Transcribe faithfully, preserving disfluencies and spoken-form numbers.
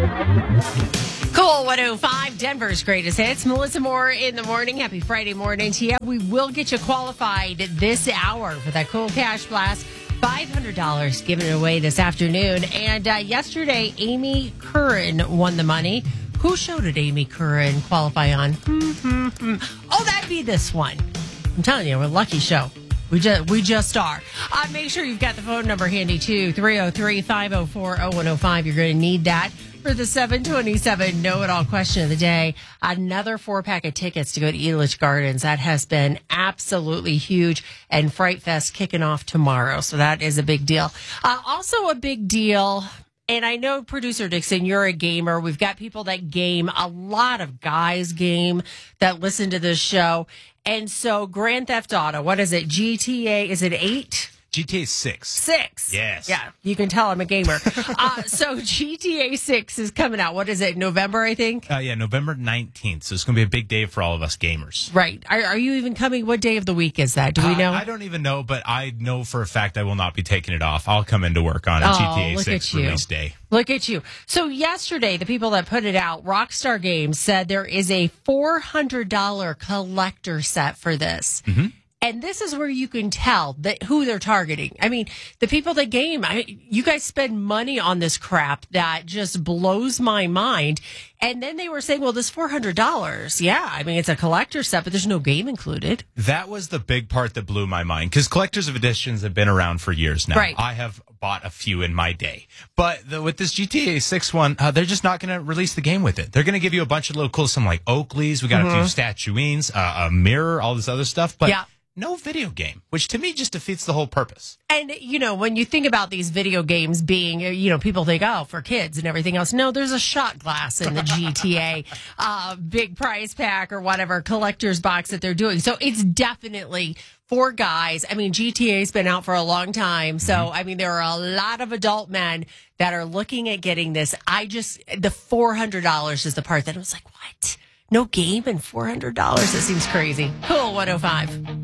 Cool one oh five, Denver's greatest hits. Melissa Moore in the morning. Happy Friday morning to you. We will get you qualified this hour for that cool cash blast. five hundred dollars given away this afternoon. And uh, yesterday, Amy Curran won the money. Who show did Amy Curran qualify on? Mm-hmm. Oh, that'd be this one. I'm telling you, we're a lucky show. We just we just are. Uh, make sure you've got the phone number handy too. three oh three, five oh four, oh one oh five. You're going to need that for the seven twenty-seven know-it-all question of the day. Another four-pack of tickets to go to Elitch Gardens. That has been absolutely huge. And Fright Fest kicking off tomorrow. So that is a big deal. Uh, also a big deal. And I know, Producer Dixon, you're a gamer. We've got people that game. A lot of guys game that listen to this show. And so Grand Theft Auto, what is it? G T A, is it eight? G T A six. Six. Yes. Yeah, you can tell I'm a gamer. uh, so G T A six is coming out. What is it, November, I think? Uh, yeah, November nineteenth. So it's going to be a big day for all of us gamers. Right. Are, are you even coming? What day of the week is that? Do we know? Uh, I don't even know, but I know for a fact I will not be taking it off. I'll come into work on a oh, G T A look six at you. release day. Look at you. So yesterday, the people that put it out, Rockstar Games, said there is a four hundred dollars collector set for this. Mm-hmm. And this is where you can tell that who they're targeting. I mean, the people that game, I, you guys spend money on this crap that just blows my mind. And then they were saying, well, this four hundred dollars. Yeah, I mean, it's a collector set, but there's no game included. That was the big part that blew my mind, because collectors of editions have been around for years now. Right. I have bought a few in my day. But the, with this G T A six one, uh, they're just not going to release the game with it. They're going to give you a bunch of little cool, some like Oakleys. We got mm-hmm. a few statuines, uh, a mirror, all this other stuff. But yeah. No video game, which to me just defeats the whole purpose. And, you know, when you think about these video games being, you know, people think, oh, for kids and everything else. No, there's a shot glass in the G T A uh, big prize pack or whatever collector's box that they're doing. So it's definitely for guys. I mean, G T A's been out for a long time. So, mm-hmm. I mean, there are a lot of adult men that are looking at getting this. I just, the four hundred dollars is the part that I was like, what? No game and four hundred dollars? That seems crazy. Cool one oh five.